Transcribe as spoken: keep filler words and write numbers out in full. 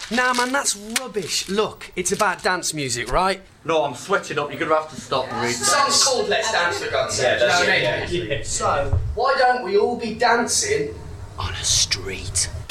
Nah, man, that's rubbish. Look, it's about dance music, right? No, I'm sweating up. You're going to have to stop and read The song's called Let's Dance, for God's sake. Yeah, Do you know what I yeah, mean? yeah, yeah. So, why don't we all be dancing On a street.